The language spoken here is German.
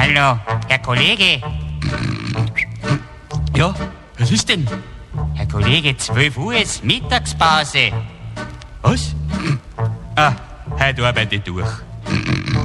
Hallo, Herr Kollege. Ja, was ist denn? Herr Kollege, 12 Uhr ist Mittagspause. Was? Ah, heute arbeite ich durch.